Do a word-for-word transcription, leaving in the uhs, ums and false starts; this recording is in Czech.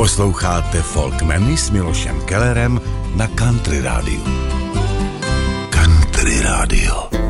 Posloucháte Folkmeny s Milošem Kellerem na Country Rádiu. Country Rádio.